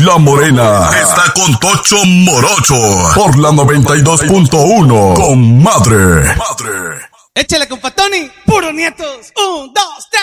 La Morena está con Tocho Morocho por la 92.1. Comadre. Échale, compa Tony. Puro nietos. 1, 2, 3.